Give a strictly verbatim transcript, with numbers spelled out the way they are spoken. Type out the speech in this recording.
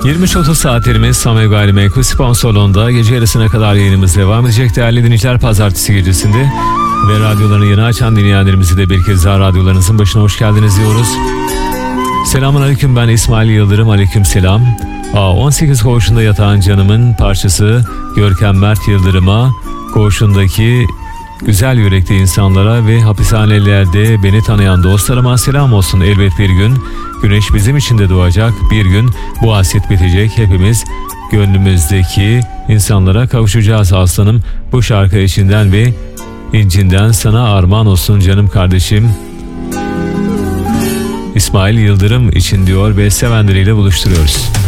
yirmi üç otuz saatlerimiz Samay Gayrimenkul sponsorluğunda gece yarısına kadar yayınımız devam edecek değerli dinleyiciler, pazartesi gecesinde. Ve radyolarını yeni açan dinleyenlerimizi de bir kez daha radyolarınızın başına hoş geldiniz diyoruz. Selamun aleyküm, ben İsmail Yıldırım, aleyküm selam. on sekiz koğuşunda yatan canımın parçası Görkem Mert Yıldırım'a, koğuşundaki güzel yürekli insanlara ve hapishanelerde beni tanıyan dostlarıma selam olsun. Elbet bir gün güneş bizim için de doğacak, bir gün bu hasret bitecek, hepimiz gönlümüzdeki insanlara kavuşacağız aslanım. Bu şarkı içinden ve incinden sana armağan olsun canım kardeşim İsmail Yıldırım için diyor ve sevenleriyle buluşturuyoruz.